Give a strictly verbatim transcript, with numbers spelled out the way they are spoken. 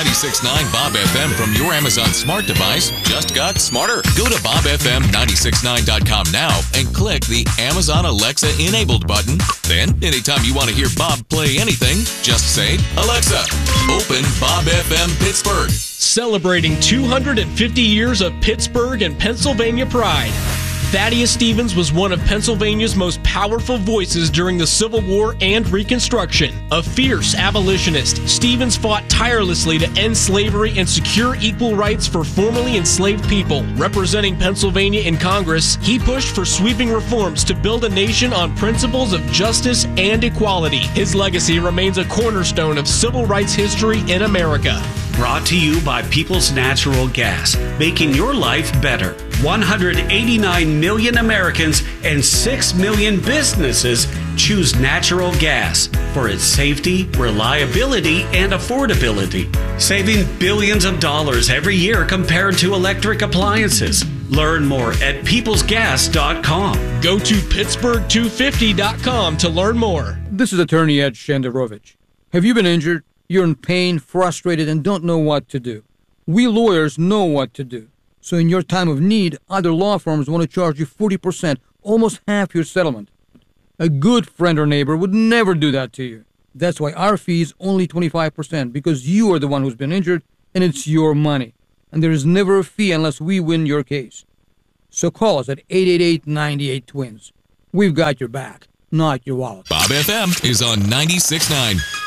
ninety-six point nine Bob F M from your Amazon smart device just got smarter. Go to bob f m nine six nine dot com now and click the Amazon Alexa enabled button. Then, anytime you want to hear Bob play anything, just say, Alexa, open Bob F M Pittsburgh. Celebrating two hundred fifty years of Pittsburgh and Pennsylvania pride. Thaddeus Stevens was one of Pennsylvania's most powerful voices during the Civil War and Reconstruction. A fierce abolitionist, Stevens fought tirelessly to end slavery and secure equal rights for formerly enslaved people. Representing Pennsylvania in Congress, he pushed for sweeping reforms to build a nation on principles of justice and equality. His legacy remains a cornerstone of civil rights history in America. Brought to you by People's Natural Gas, making your life better. one hundred eighty-nine million Americans and six million businesses choose natural gas for its safety, reliability, and affordability, saving billions of dollars every year compared to electric appliances. Learn more at peoples gas dot com. Go to pittsburgh two fifty dot com to learn more. This is Attorney Ed Shenderovich. Have you been injured? You're in pain, frustrated, and don't know what to do. We lawyers know what to do. So in your time of need, other law firms want to charge you forty percent, almost half your settlement. A good friend or neighbor would never do that to you. That's why our fee is only twenty-five percent, because you are the one who's been injured, and it's your money. And there is never a fee unless we win your case. So call us at eight eight eight, nine eight, twins. We've got your back, not your wallet. Bob F M is on ninety-six point nine.